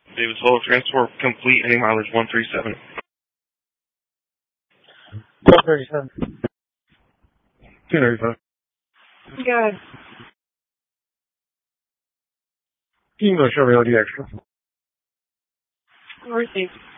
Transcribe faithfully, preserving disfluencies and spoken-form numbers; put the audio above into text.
David Solo, transport complete, any mileage one three seven. one thirty-seven. two ninety-five. Good. Email show me on the extra. Received.